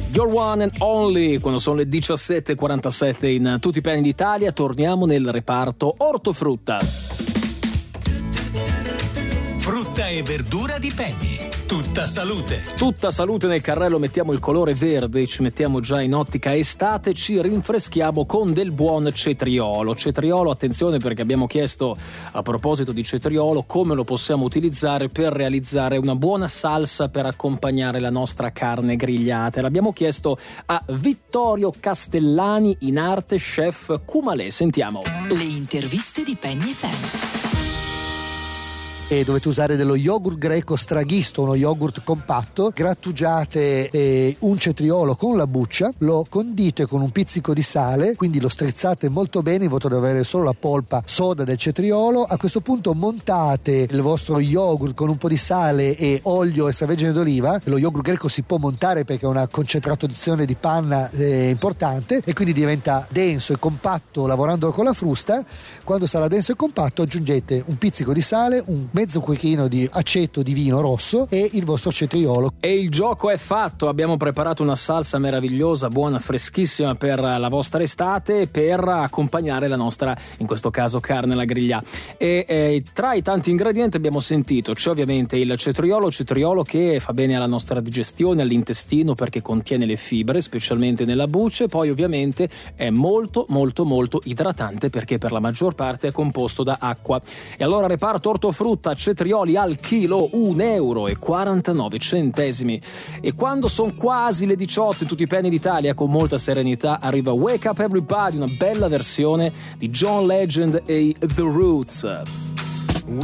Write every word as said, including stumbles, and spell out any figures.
Your One and Only, quando sono le diciassette e quarantasette in tutti i piani d'Italia. Torniamo nel reparto ortofrutta. Frutta e verdura di Penny. Tutta salute. Tutta salute nel carrello, mettiamo il colore verde, ci mettiamo già in ottica estate, ci rinfreschiamo con del buon cetriolo. Cetriolo, attenzione, perché abbiamo chiesto, a proposito di cetriolo, come lo possiamo utilizzare per realizzare una buona salsa per accompagnare la nostra carne grigliata. L'abbiamo chiesto a Vittorio Castellani, in arte chef Cumalè. Sentiamo. Le interviste di Penny F M. E dovete usare dello yogurt greco straghisto, uno yogurt compatto. Grattugiate eh, un cetriolo con la buccia, lo condite con un pizzico di sale, quindi lo strizzate molto bene in modo da avere solo la polpa soda del cetriolo. A questo punto montate il vostro yogurt con un po' di sale e olio extravergine d'oliva. Lo yogurt greco si può montare perché ha una concentrazione di panna eh, importante e quindi diventa denso e compatto lavorandolo con la frusta. Quando sarà denso e compatto aggiungete un pizzico di sale, un mezzo cucchiaino di aceto di vino rosso e il vostro cetriolo. E il gioco è fatto, abbiamo preparato una salsa meravigliosa, buona, freschissima per la vostra estate, per accompagnare la nostra, in questo caso, carne alla griglia. E eh, tra i tanti ingredienti abbiamo sentito, c'è ovviamente il cetriolo, cetriolo che fa bene alla nostra digestione, all'intestino, perché contiene le fibre, specialmente nella buccia, e poi ovviamente è molto molto molto idratante perché per la maggior parte è composto da acqua. E allora reparto ortofrutta, cetrioli al chilo un euro e quarantanove centesimi. E quando sono quasi le diciotto in tutti i piani d'Italia, con molta serenità arriva Wake Up Everybody, una bella versione di John Legend e The Roots.